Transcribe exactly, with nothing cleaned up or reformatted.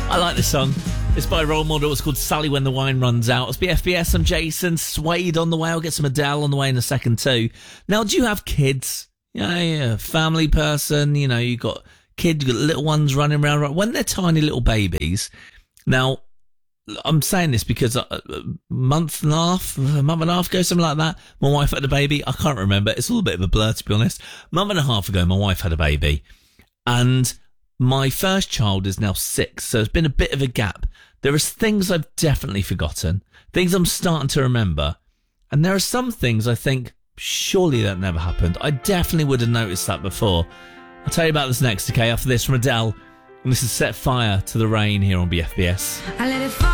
I like this song. It's by Role Model. It's called Sally When the Wine Runs Out. It's B F B S. I'm Jason. Suede on the way. I'll get some Adele on the way in a second too. Now, do you have kids? Yeah, yeah, family person. You know, you got kids, you got little ones running around. When they're tiny little babies. Now, I'm saying this because a month and a half, a month and a half ago, something like that, my wife had a baby. I can't remember. It's a little bit of a blur, to be honest. A month and a half ago, my wife had a baby. And my first child is now six, so it's been a bit of a gap. There are things I've definitely forgotten, things I'm starting to remember. And there are some things I think, surely that never happened. I definitely would have noticed that before. I'll tell you about this next, okay? After this from Adele. And this is Set Fire to the Rain here on B F B S. I let it fall.